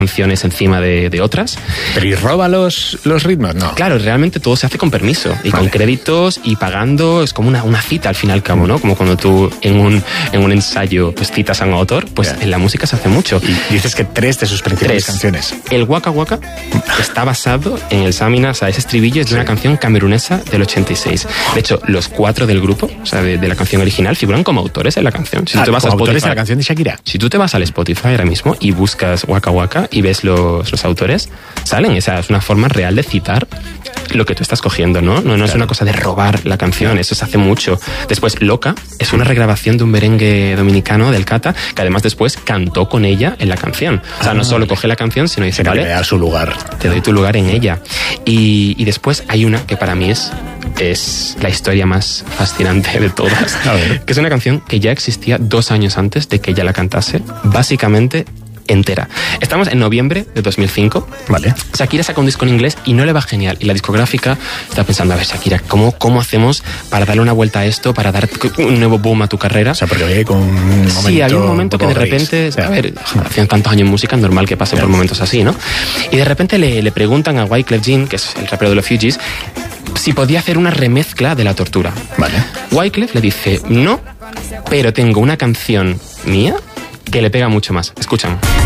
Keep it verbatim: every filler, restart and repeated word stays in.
canciones encima de, de otras. ¿Pero y roba los, los ritmos? No. Claro, realmente todo se hace con permiso y vale. con créditos y pagando. Es como una, una cita al fin y al cabo, ¿no? Como cuando tú en un, en un ensayo pues citas a un autor, pues yeah. en la música se hace mucho. Y dices que tres de sus principales tres. canciones. El Waka Waka está basado en el Samina, o sea, ese estribillo es de sí. una canción camerunesa del ochenta y seis. De hecho, los cuatro del grupo, o sea, de, de la canción original, figuran como autores en la canción. Si ah, tú te vas como a Spotify, autores de la canción de Shakira. Si tú te vas al Spotify ahora mismo y buscas Waka Waka y ves los, los autores, salen. Esa es una forma real de citar lo que tú estás cogiendo, ¿no? No, no claro. es una cosa de robar la canción, eso se hace mucho. Después, Loca es una regrabación de un merengue dominicano del Cata, que además después cantó con ella en la canción. O sea, ah, no solo coge la canción, sino dice, vale, te da su lugar. Te doy tu lugar en ella. Y, y después hay una que para mí es, es la historia más fascinante de todas, que es una canción que ya existía dos años antes de que ella la cantase, básicamente entera. Estamos en noviembre de dos mil cinco. Vale. Shakira saca un disco en inglés y no le va genial. Y la discográfica está pensando, a ver, Shakira, ¿cómo, cómo hacemos para darle una vuelta a esto, para dar un nuevo boom a tu carrera? O sea, porque hay con un momento... Sí, hay un momento que de repente... O sea, a ver, hacían tantos años en música, es normal que pase por momentos así, ¿no? Y de repente le, le preguntan a Wyclef Jean, que es el rapero de los Fugees, si podía hacer una remezcla de La Tortura. Vale. Wyclef le dice, no, pero tengo una canción mía que le pega mucho más. Escuchan.